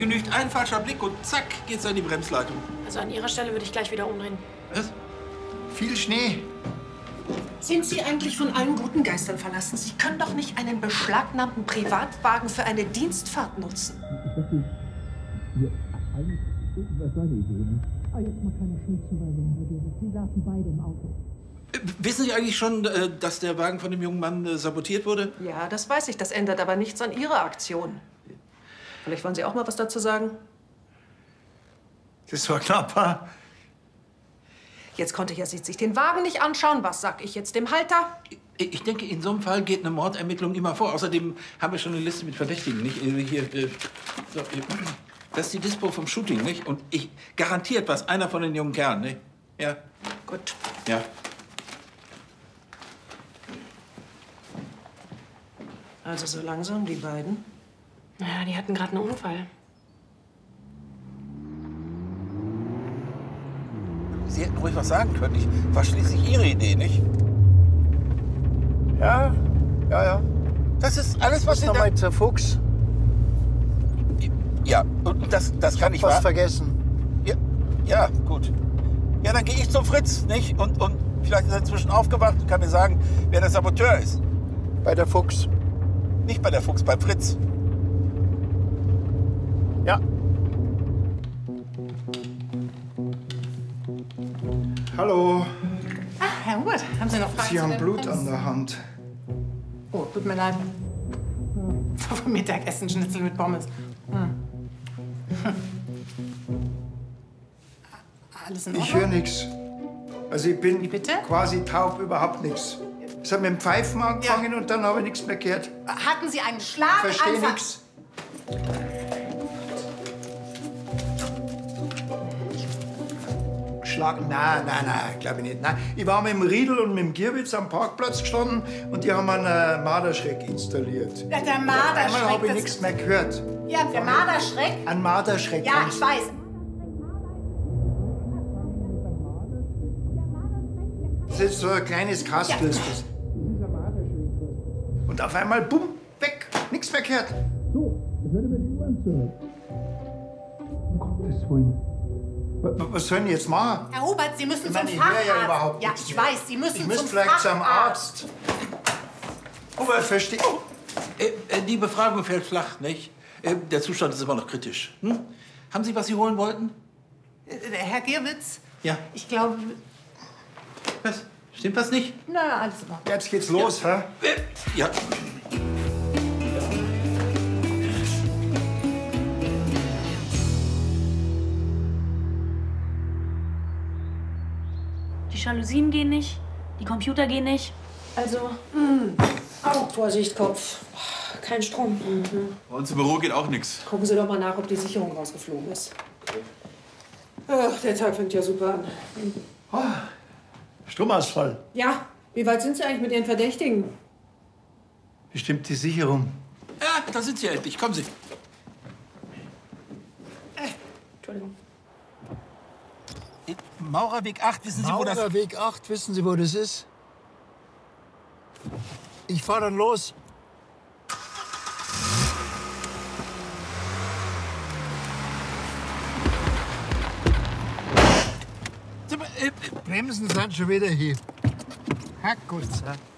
Genügt ein falscher Blick und zack, geht's an die Bremsleitung. Also an Ihrer Stelle würde ich gleich wieder umdrehen. Was? Viel Schnee. Sind Sie eigentlich von allen guten Geistern verlassen? Sie können doch nicht einen beschlagnahmten Privatwagen für eine Dienstfahrt nutzen. Was war die Idee, ne? Jetzt mal keine Schuldzuweisung, Herr Gerrit. Sie saßen beide im Auto. Wissen Sie eigentlich schon, dass der Wagen von dem jungen Mann sabotiert wurde? Ja, das weiß ich. Das ändert aber nichts an Ihrer Aktion. Vielleicht wollen Sie auch mal was dazu sagen? Das war knapp, ha? Jetzt konnte er sich den Wagen nicht anschauen. Was sag ich jetzt dem Halter? Ich denke, in so einem Fall geht eine Mordermittlung immer vor. Außerdem haben wir schon eine Liste mit Verdächtigen, nicht? Hier, so, das ist die Dispo vom Shooting, nicht? Und ich garantiert was einer von den jungen Kerlen, nicht? Ja. Gut. Ja. Also so langsam, die beiden. Ja, die hatten gerade einen Unfall. Sie hätten ruhig was sagen können. War schließlich Ihre Idee, nicht? Ja, ja. Das ist alles, was Sie da... Nochmal zur Fuchs. Ja, und das kann ich Was wahr... vergessen. Ja, gut. Ja, dann gehe ich zum Fritz, nicht? Und vielleicht ist er inzwischen aufgewacht und kann mir sagen, wer der Saboteur ist. Bei der Fuchs. Nicht bei der Fuchs, beim Fritz. Ja. Hallo. Ach, Herr Hubert, haben Sie noch Fragen? Sie zu haben dem Blut Prinz? an der Hand. Oh, tut mir leid. Vom Mittagessen Schnitzel mit Pommes. Alles in Ordnung? Ich höre nichts. Also ich bin Wie bitte? quasi taub, überhaupt nichts. Es hat mit dem Pfeifen angefangen und dann habe ich nichts mehr gehört. Hatten Sie einen Schlaganfall? Verstehe nichts. Nein, glaube ich nicht. Nein. Ich war mit dem Riedel und mit dem Gierwitz am Parkplatz gestanden und die haben einen Marderschreck installiert. Ja, der Einmal Marderschreck. habe ich das- nichts mehr gehört. Ja, der Marderschreck? Ein Marderschreck. Ja, ich weiß. Das ist so ein kleines Kastel. Ist das. Und auf einmal, bumm, weg. Nichts mehr gehört. So, ich werde mir die U-Bahn zurück. Um Gottes Willen. Was sollen die jetzt machen? Herr Hubert, Sie müssen Ich meine, zum ich höre Facharzt. ja überhaupt Ja, nichts ich mehr. weiß, Sie müssen Ich müsste zum vielleicht zum Facharzt. Arzt. Aber ich verstehe. Die Befragung fällt flach, nicht? Der Zustand ist immer noch kritisch. Hm? Haben Sie, was Sie holen wollten? Herr Gierwitz? Ja. Ich glaube... Was? Stimmt was nicht? Na, alles in Ordnung. Jetzt geht's los, hä? Ja. Die Jalousien gehen nicht, die Computer gehen nicht. Also, Au, Vorsicht, Kopf. Kein Strom. Bei uns im Büro geht auch nichts. Gucken Sie doch mal nach, ob die Sicherung rausgeflogen ist. Ach, der Tag fängt ja super an. Stromausfall. Ja, wie weit sind Sie eigentlich mit Ihren Verdächtigen? Bestimmt die Sicherung. Ja, da sind Sie endlich. Kommen Sie. Entschuldigung. Maurerweg 8, wissen Sie, wo das... Maurerweg 8, wissen Sie, wo das ist? Ich fahr dann los. Bremsen sind schon wieder hier. Hackgut's,